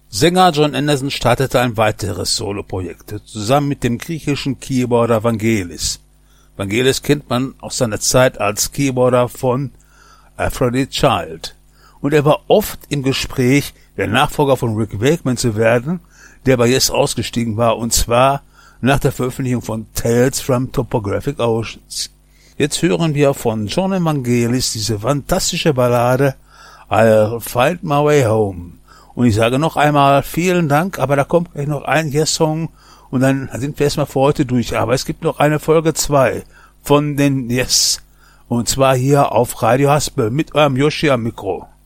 Sänger Jon Anderson startete ein weiteres Soloprojekt, zusammen mit dem griechischen Keyboarder Vangelis. Vangelis kennt man aus seiner Zeit als Keyboarder von Aphrodite Child. Und er war oft im Gespräch, der Nachfolger von Rick Wakeman zu werden, der bei Yes ausgestiegen war, und zwar nach der Veröffentlichung von Tales from Topographic Oceans. Jetzt hören wir von Jon Vangelis diese fantastische Ballade I'll Find My Way Home. Und ich sage noch einmal vielen Dank, aber da kommt gleich noch ein Yes-Song und dann sind wir erstmal für heute durch. Aber es gibt noch eine Folge 2 von den Yes. Und zwar hier auf Radio Haspel mit eurem Yoshi am Mikro.